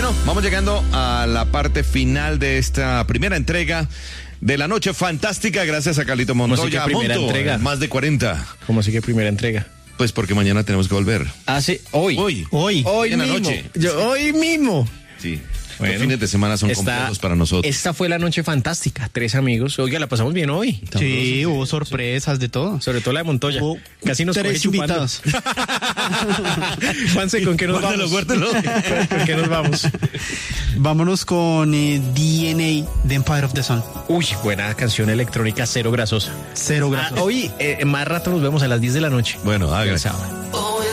Bueno, vamos llegando a la parte final de esta primera entrega de la Noche Fantástica, gracias a Carlito Montoya. Primera entrega. Más de 40. ¿Cómo así que primera entrega? Pues porque mañana tenemos que volver. Ah, sí, hoy en la mismo. noche. Hoy mismo. Sí. Bueno, los fines de semana son complejos para nosotros. Esta fue la Noche Fantástica. 3 amigos. Oiga, la pasamos bien hoy. Sí, hubo sorpresas de todo. Sobre todo la de Montoya. Casi nos 3 coge chupando. invitados. Juanse, ¿con qué nos vamos? Guárdalo. ¿Con qué nos vamos? Vámonos con DNA de Empire of the Sun. Uy, buena canción electrónica, cero grasosa. Cero grasos. Hoy, más rato nos vemos a las 10 de la noche. Bueno, hágale. El sábado.